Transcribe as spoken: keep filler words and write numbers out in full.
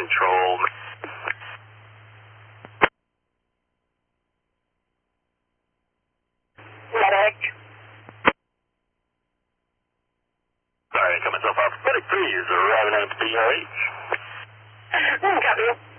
control. Medic. Sorry, coming so far. Medic three is arriving at P R H. Copy.